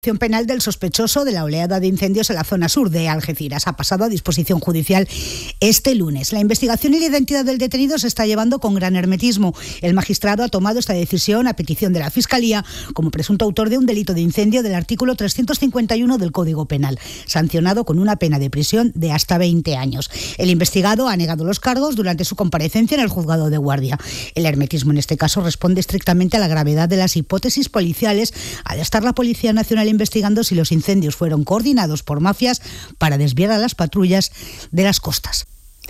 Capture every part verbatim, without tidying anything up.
Penal del sospechoso de la oleada de incendios en la zona sur de Algeciras ha pasado a disposición judicial este lunes. La investigación y la identidad del detenido se está llevando con gran hermetismo. El magistrado ha tomado esta decisión a petición de la Fiscalía como presunto autor de un delito de incendio del artículo trescientos cincuenta y uno del Código Penal, sancionado con una pena de prisión de hasta veinte años. El investigado ha negado los cargos durante su comparecencia en el juzgado de guardia. El hermetismo en este caso responde estrictamente a la gravedad de las hipótesis policiales, al estar la Policía Nacional investigando si los incendios fueron coordinados por mafias para desviar a las patrullas de las costas.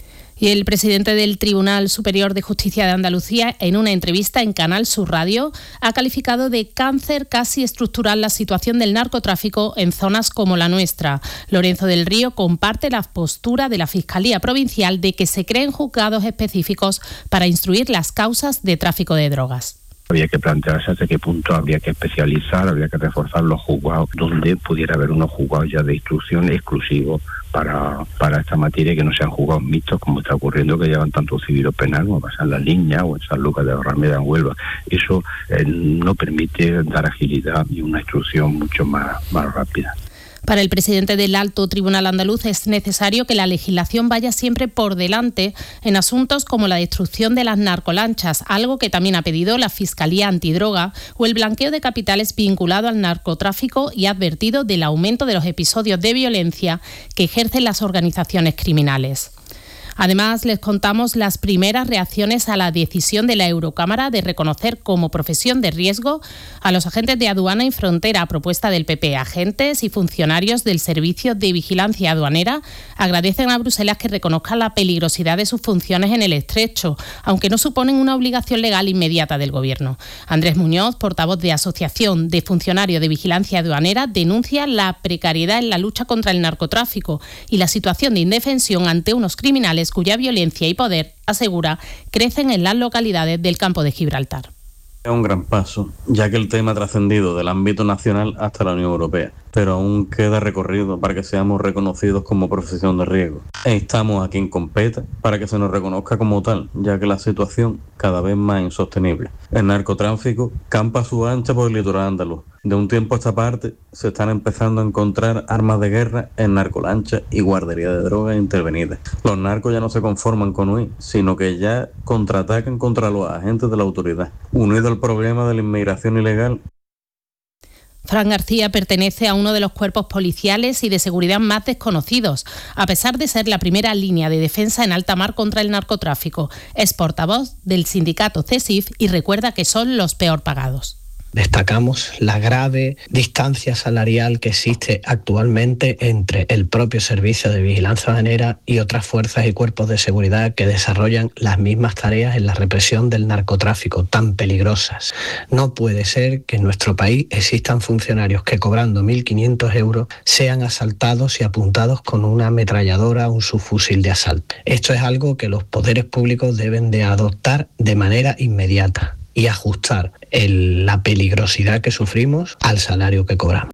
Y el presidente del Tribunal Superior de Justicia de Andalucía, en una entrevista en Canal Sur Radio, ha calificado de cáncer casi estructural la situación del narcotráfico en zonas como la nuestra. Lorenzo del Río comparte la postura de la Fiscalía Provincial de que se creen juzgados específicos para instruir las causas de tráfico de drogas. Habría que plantearse hasta qué punto habría que especializar, habría que reforzar los juzgados, donde pudiera haber unos juzgados ya de instrucción exclusivos para, para esta materia, que no sean juzgados mixtos como está ocurriendo, que llevan tanto civil o penal, como pasa en La Liña o en San Lucas de Barrameda, en Huelva. Eso eh, no permite dar agilidad y una instrucción mucho más, más rápida. Para el presidente del Alto Tribunal Andaluz es necesario que la legislación vaya siempre por delante en asuntos como la destrucción de las narcolanchas, algo que también ha pedido la Fiscalía Antidroga, o el blanqueo de capitales vinculado al narcotráfico, y ha advertido del aumento de los episodios de violencia que ejercen las organizaciones criminales. Además, les contamos las primeras reacciones a la decisión de la Eurocámara de reconocer como profesión de riesgo a los agentes de aduana y frontera a propuesta del P P. Agentes y funcionarios del Servicio de Vigilancia Aduanera agradecen a Bruselas que reconozca la peligrosidad de sus funciones en el estrecho, aunque no suponen una obligación legal inmediata del Gobierno. Andrés Muñoz, portavoz de Asociación de Funcionarios de Vigilancia Aduanera, denuncia la precariedad en la lucha contra el narcotráfico y la situación de indefensión ante unos criminales cuya violencia y poder, asegura, crecen en las localidades del campo de Gibraltar. Es un gran paso, ya que el tema ha trascendido del ámbito nacional hasta la Unión Europea, pero aún queda recorrido para que seamos reconocidos como profesión de riesgo. E instamos a quien competa para que se nos reconozca como tal, ya que la situación cada vez más insostenible. El narcotráfico campa a su ancha por el litoral andaluz. De un tiempo a esta parte se están empezando a encontrar armas de guerra en narcolanchas y guarderías de drogas intervenidas. Los narcos ya no se conforman con huir, sino que ya contraatacan contra los agentes de la autoridad. Unido al problema de la inmigración ilegal, Fran García pertenece a uno de los cuerpos policiales y de seguridad más desconocidos, a pesar de ser la primera línea de defensa en alta mar contra el narcotráfico. Es portavoz del sindicato CESIF y recuerda que son los peor pagados. Destacamos la grave distancia salarial que existe actualmente entre el propio Servicio de Vigilancia Aduanera y otras fuerzas y cuerpos de seguridad que desarrollan las mismas tareas en la represión del narcotráfico, tan peligrosas. No puede ser que en nuestro país existan funcionarios que, cobrando mil quinientos euros, sean asaltados y apuntados con una ametralladora o un subfusil de asalto. Esto es algo que los poderes públicos deben de adoptar de manera inmediata y ajustar el, la peligrosidad que sufrimos al salario que cobramos.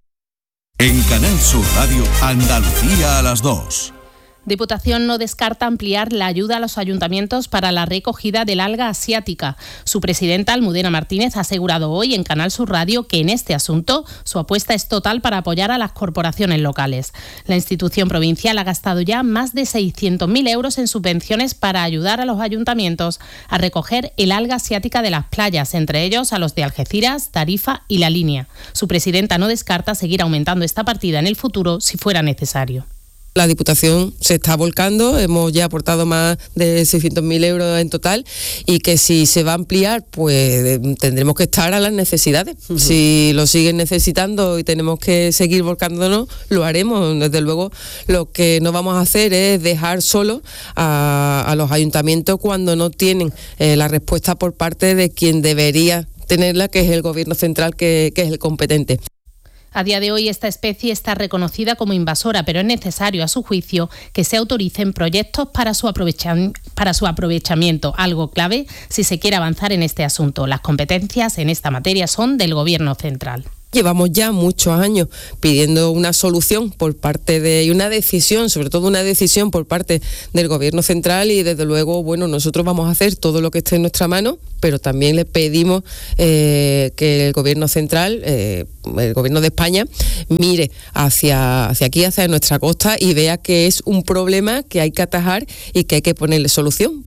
En Canal Sur Radio, Andalucía a las dos. Diputación no descarta ampliar la ayuda a los ayuntamientos para la recogida del alga asiática. Su presidenta, Almudena Martínez, ha asegurado hoy en Canal Sur Radio que en este asunto su apuesta es total para apoyar a las corporaciones locales. La institución provincial ha gastado ya más de seiscientos mil euros en subvenciones para ayudar a los ayuntamientos a recoger el alga asiática de las playas, entre ellos a los de Algeciras, Tarifa y La Línea. Su presidenta no descarta seguir aumentando esta partida en el futuro si fuera necesario. La Diputación se está volcando, hemos ya aportado más de seiscientos mil euros en total, y que si se va a ampliar, pues tendremos que estar a las necesidades. Uh-huh. Si lo siguen necesitando y tenemos que seguir volcándonos, lo haremos. Desde luego, lo que no vamos a hacer es dejar solo a, a los ayuntamientos cuando no tienen eh, la respuesta por parte de quien debería tenerla, que es el Gobierno central, que, que es el competente. A día de hoy esta especie está reconocida como invasora, pero es necesario, a su juicio, que se autoricen proyectos para su, aprovechan- para su aprovechamiento, algo clave si se quiere avanzar en este asunto. Las competencias en esta materia son del Gobierno central. Llevamos ya muchos años pidiendo una solución por parte de, y una decisión, sobre todo una decisión por parte del Gobierno central, y desde luego, bueno, nosotros vamos a hacer todo lo que esté en nuestra mano, pero también le pedimos eh, que el Gobierno central, eh, el Gobierno de España, mire hacia, hacia aquí, hacia nuestra costa, y vea que es un problema que hay que atajar y que hay que ponerle solución.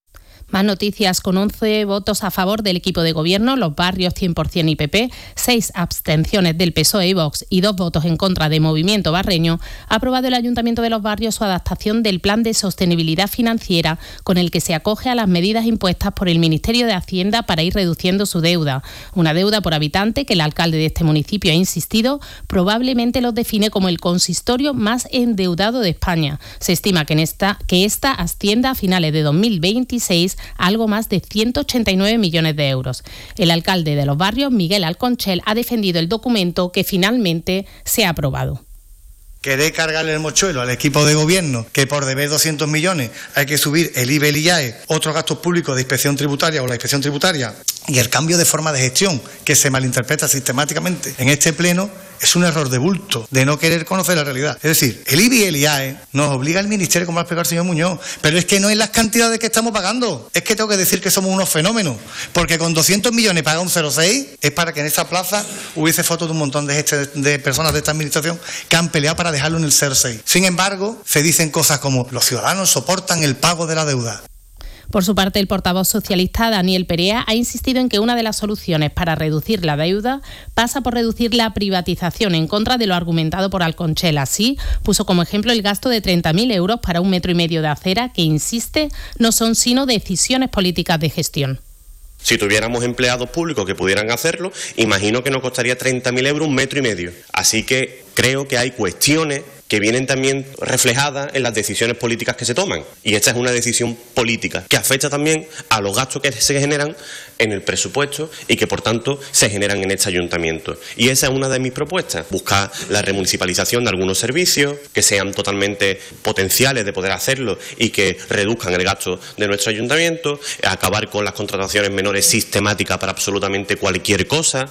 Más noticias. Con once votos a favor del equipo de gobierno, Los Barrios cien por ciento y P P, seis abstenciones del P S O E y Vox y dos votos en contra de Movimiento Barreño, ha aprobado el Ayuntamiento de Los Barrios su adaptación del Plan de Sostenibilidad Financiera, con el que se acoge a las medidas impuestas por el Ministerio de Hacienda para ir reduciendo su deuda. Una deuda por habitante que el alcalde de este municipio ha insistido, probablemente los define como el consistorio más endeudado de España. Se estima que, en esta, que esta ascienda a finales de dos mil veintiséis algo más de ciento ochenta y nueve millones de euros. El alcalde de Los Barrios, Miguel Alconchel, ha defendido el documento que finalmente se ha aprobado. Querer cargarle el mochuelo al equipo de gobierno que por deber doscientos millones hay que subir el I V A, el I A E, otros gastos públicos de inspección tributaria o la inspección tributaria, y el cambio de forma de gestión que se malinterpreta sistemáticamente en este pleno, es un error de bulto, de no querer conocer la realidad. Es decir, el I V A y el I A E nos obliga al Ministerio, como ha explicado el señor Muñoz, pero es que no es las cantidades que estamos pagando. Es que tengo que decir que somos unos fenómenos, porque con doscientos millones paga un cero coma seis, es para que en esa plaza hubiese fotos de un montón de, este, de personas de esta administración que han peleado para dejarlo en el cero coma seis. Sin embargo, se dicen cosas como los ciudadanos soportan el pago de la deuda. Por su parte, el portavoz socialista, Daniel Perea, ha insistido en que una de las soluciones para reducir la deuda pasa por reducir la privatización, en contra de lo argumentado por Alconchel. Así, puso como ejemplo el gasto de treinta mil euros para un metro y medio de acera, que, insiste, no son sino decisiones políticas de gestión. Si tuviéramos empleados públicos que pudieran hacerlo, imagino que nos costaría treinta mil euros un metro y medio. Así que creo que hay cuestiones que vienen también reflejadas en las decisiones políticas que se toman. Y esta es una decisión política que afecta también a los gastos que se generan en el presupuesto y que, por tanto, se generan en este ayuntamiento. Y esa es una de mis propuestas, buscar la remunicipalización de algunos servicios que sean totalmente potenciales de poder hacerlo y que reduzcan el gasto de nuestro ayuntamiento, acabar con las contrataciones menores sistemáticas para absolutamente cualquier cosa.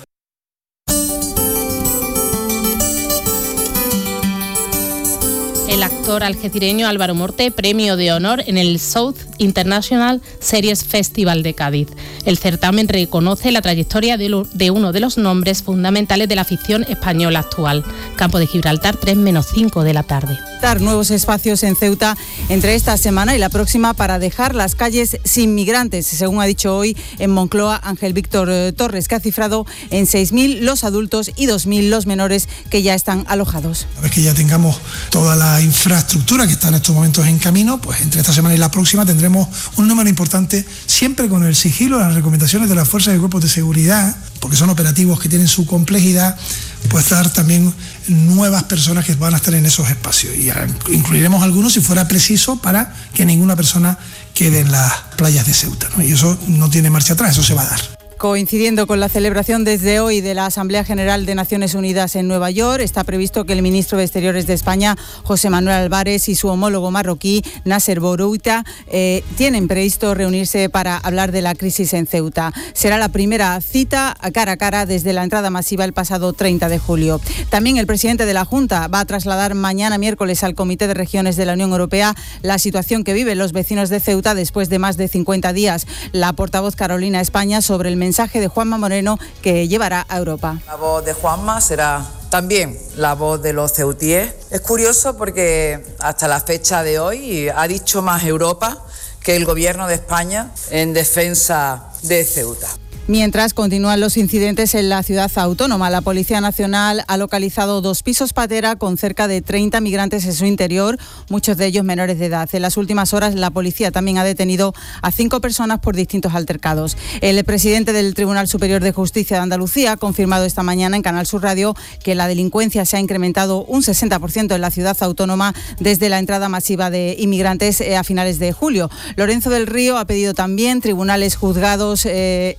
El actor algecireño Álvaro Morte, premio de honor en el South International Series Festival de Cádiz. El certamen reconoce la trayectoria de, lo, de uno de los nombres fundamentales de la ficción española actual. Campo de Gibraltar, tres menos cinco de la tarde. Nuevos espacios en Ceuta entre esta semana y la próxima para dejar las calles sin migrantes, según ha dicho hoy en Moncloa Ángel Víctor Torres, que ha cifrado en seis mil los adultos y dos mil los menores que ya están alojados. Una vez que ya tengamos toda la infraestructura que está en estos momentos en camino, pues entre esta semana y la próxima tendremos un número importante, siempre con el sigilo, las recomendaciones de las fuerzas y cuerpos de seguridad, porque son operativos que tienen su complejidad, pues dar también nuevas personas que van a estar en esos espacios, y incluiremos algunos si fuera preciso para que ninguna persona quede en las playas de Ceuta, ¿no? Y eso no tiene marcha atrás, eso se va a dar. Coincidiendo con la celebración desde hoy de la Asamblea General de Naciones Unidas en Nueva York, está previsto que el ministro de Exteriores de España, José Manuel Álvarez, y su homólogo marroquí, Nasser Borouta, eh, tienen previsto reunirse para hablar de la crisis en Ceuta. Será la primera cita a cara a cara desde la entrada masiva el pasado treinta de julio. También el presidente de la Junta va a trasladar mañana miércoles al Comité de Regiones de la Unión Europea la situación que viven los vecinos de Ceuta después de más de cincuenta días. La portavoz Carolina España sobre el mensaje mensaje de Juanma Moreno que llevará a Europa. La voz de Juanma será también la voz de los ceutíes. Es curioso porque hasta la fecha de hoy ha dicho más Europa que el gobierno de España en defensa de Ceuta. Mientras continúan los incidentes en la ciudad autónoma, la Policía Nacional ha localizado dos pisos patera con cerca de treinta migrantes en su interior, muchos de ellos menores de edad. En las últimas horas, la policía también ha detenido a cinco personas por distintos altercados. El presidente del Tribunal Superior de Justicia de Andalucía ha confirmado esta mañana en Canal Sur Radio que la delincuencia se ha incrementado un sesenta por ciento en la ciudad autónoma desde la entrada masiva de inmigrantes a finales de julio. Lorenzo del Río ha pedido también tribunales juzgados eh, específicos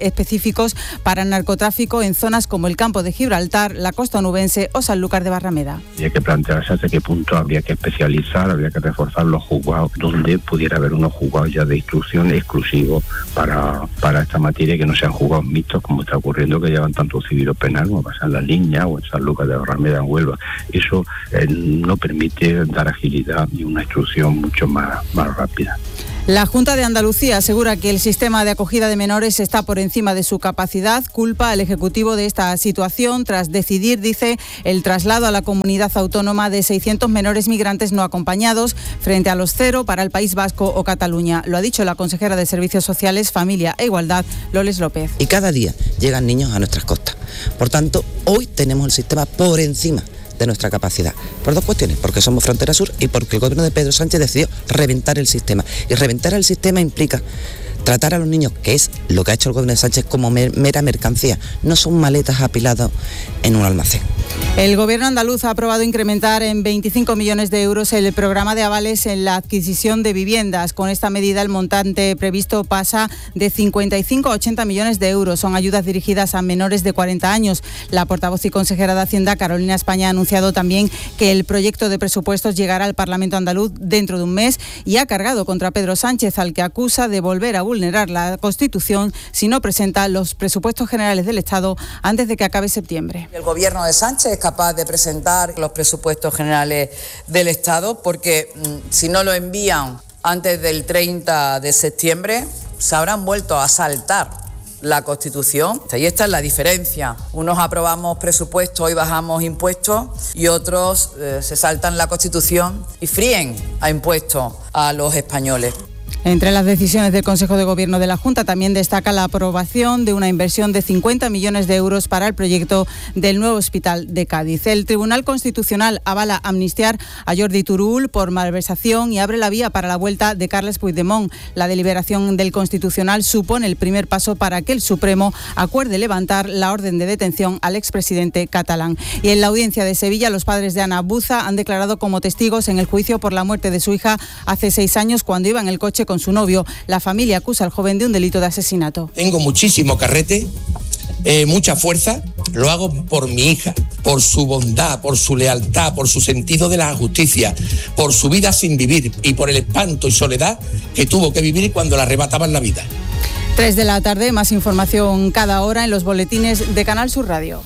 específicos para narcotráfico en zonas como el campo de Gibraltar, la costa onubense o Sanlúcar de Barrameda. Hay que plantearse hasta qué punto habría que especializar, habría que reforzar los juzgados, donde pudiera haber unos juzgados ya de instrucción exclusivos para, para esta materia, que no sean juzgados mixtos como está ocurriendo, que llevan tanto civil o penal como pasa en La Liña o en Sanlúcar de Barrameda, en Huelva. Eso eh, no permite dar agilidad y una instrucción mucho más, más rápida. La Junta de Andalucía asegura que el sistema de acogida de menores está por encima de su capacidad. Culpa al Ejecutivo de esta situación tras decidir, dice, el traslado a la comunidad autónoma de seiscientos menores migrantes no acompañados frente a los cero para el País Vasco o Cataluña. Lo ha dicho la consejera de Servicios Sociales, Familia e Igualdad, Loles López. Y cada día llegan niños a nuestras costas. Por tanto, hoy tenemos el sistema por encima de nuestra capacidad, por dos cuestiones, porque somos frontera sur y porque el gobierno de Pedro Sánchez decidió reventar el sistema, y reventar el sistema implica tratar a los niños, que es lo que ha hecho el gobierno de Sánchez, como mera mercancía, no son maletas apiladas en un almacén. El gobierno andaluz ha aprobado incrementar en veinticinco millones de euros el programa de avales en la adquisición de viviendas. Con esta medida el montante previsto pasa de cincuenta y cinco a ochenta millones de euros. Son ayudas dirigidas a menores de cuarenta años. La portavoz y consejera de Hacienda, Carolina España, ha anunciado también que el proyecto de presupuestos llegará al Parlamento andaluz dentro de un mes y ha cargado contra Pedro Sánchez, al que acusa de volver a vulnerar la Constitución si no presenta los presupuestos generales del Estado antes de que acabe septiembre. El gobierno de Sánchez es capaz de presentar los presupuestos generales del Estado, porque mmm, si no lo envían antes del treinta de septiembre, se habrán vuelto a saltar la Constitución. Y esta es la diferencia. Unos aprobamos presupuestos y bajamos impuestos, y otros eh, se saltan la Constitución y fríen a impuestos a los españoles. Entre las decisiones del Consejo de Gobierno de la Junta también destaca la aprobación de una inversión de cincuenta millones de euros para el proyecto del nuevo hospital de Cádiz. El Tribunal Constitucional avala amnistiar a Jordi Turull por malversación y abre la vía para la vuelta de Carles Puigdemont. La deliberación del Constitucional supone el primer paso para que el Supremo acuerde levantar la orden de detención al expresidente catalán. Y en la audiencia de Sevilla, los padres de Ana Buza han declarado como testigos en el juicio por la muerte de su hija hace seis años cuando iba en el coche con su novio. La familia acusa al joven de un delito de asesinato. Tengo muchísimo carrete, eh, mucha fuerza, lo hago por mi hija, por su bondad, por su lealtad, por su sentido de la justicia, por su vida sin vivir y por el espanto y soledad que tuvo que vivir cuando le arrebataban la vida. Tres de la tarde, más información cada hora en los boletines de Canal Sur Radio.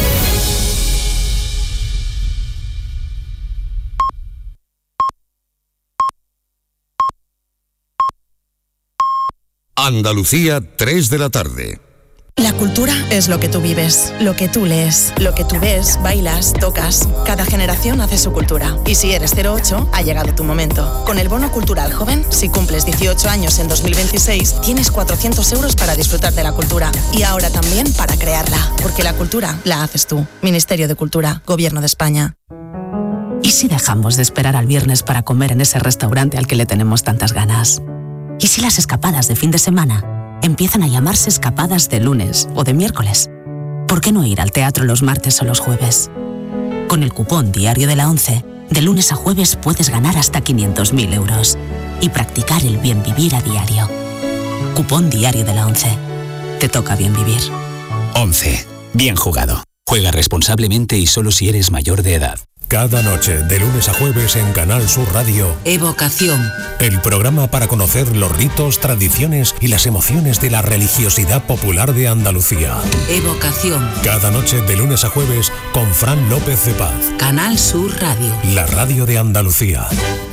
Andalucía, tres de la tarde. La cultura es lo que tú vives, lo que tú lees, lo que tú ves, bailas, tocas. Cada generación hace su cultura. Y si eres cero ocho, ha llegado tu momento. Con el Bono Cultural Joven, si cumples dieciocho años en dos mil veintiséis, tienes cuatrocientos euros para disfrutar de la cultura. Y ahora también para crearla. Porque la cultura la haces tú. Ministerio de Cultura, Gobierno de España. ¿Y si dejamos de esperar al viernes para comer en ese restaurante al que le tenemos tantas ganas? ¿Y si las escapadas de fin de semana empiezan a llamarse escapadas de lunes o de miércoles? ¿Por qué no ir al teatro los martes o los jueves? Con el cupón Diario de la ONCE, de lunes a jueves puedes ganar hasta quinientos mil euros y practicar el bien vivir a diario. Cupón Diario de la ONCE. Te toca bien vivir. ONCE. Bien jugado. Juega responsablemente y solo si eres mayor de edad. Cada noche, de lunes a jueves en Canal Sur Radio. Evocación. El programa para conocer los ritos, tradiciones y las emociones de la religiosidad popular de Andalucía. Evocación. Cada noche, de lunes a jueves, con Fran López de Paz. Canal Sur Radio. La radio de Andalucía.